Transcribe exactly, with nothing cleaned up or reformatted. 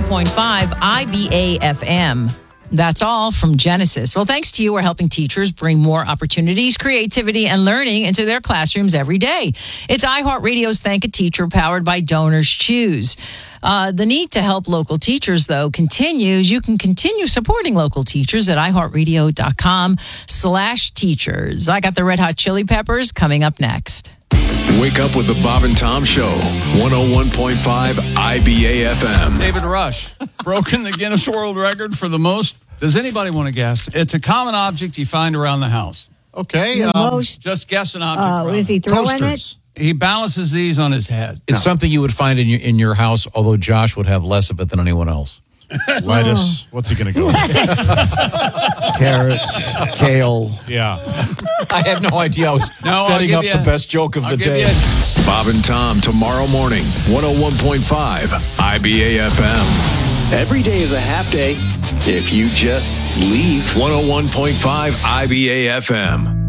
point five I B A F M. That's all from Genesis. Well, thanks to you, we're helping teachers bring more opportunities, creativity, and learning into their classrooms every day. It's iHeartRadio's Thank a Teacher, powered by Donors Choose. Uh, the need to help local teachers, though, continues. You can continue supporting local teachers at iHeartRadio.com slash teachers. I got the Red Hot Chili Peppers coming up next. Wake up with the Bob and Tom Show, one oh one point five I B A F M. David Rush, broken the Guinness World Record for the most. Does anybody want to guess? It's a common object you find around the house. Okay. The Um, most, Just guess an object. uh, around is he it. throwing Coasters. He balances these on his head. It's something you would find in your in your house, although Josh would have less of it than anyone else. Lettuce. What's he going to go with? Carrots, kale. Yeah. I have no idea. I was No, I'll setting give up you- the best joke of I'll the give day. you- Bob and Tom tomorrow morning, one oh one point five I B A F M. Every day is a half day if you just leave. one oh one point five I B A F M.